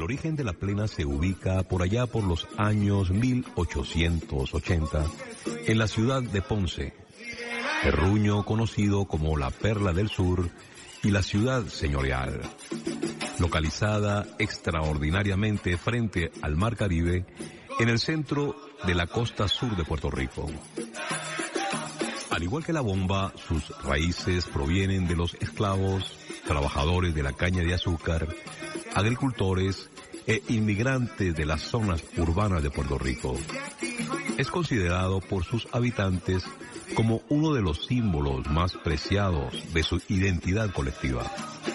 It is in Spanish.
origen de la plena se ubica por allá por los años 1880 en la ciudad de Ponce, terruño conocido como la Perla del Sur y la ciudad señorial, localizada extraordinariamente frente al Mar Caribe en el centro de la costa sur de Puerto Rico. Al igual que la bomba, sus raíces provienen de los esclavos, trabajadores de la caña de azúcar, agricultores e inmigrantes de las zonas urbanas de Puerto Rico. Es considerado por sus habitantes como uno de los símbolos más preciados de su identidad colectiva.